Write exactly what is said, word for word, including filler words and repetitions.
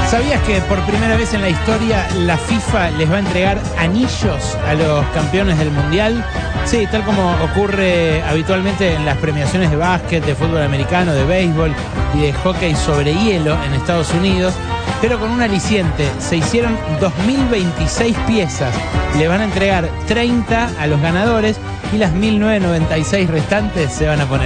¿Sabías que por primera vez en la historia la FIFA les va a entregar anillos a los campeones del Mundial? Sí, tal como ocurre habitualmente en las premiaciones de básquet, de fútbol americano, de béisbol y de hockey sobre hielo en Estados Unidos, pero con un aliciente. Se hicieron dos mil veintiséis piezas. Le van a entregar treinta a los ganadores y las mil novecientos noventa y seis restantes se van a poner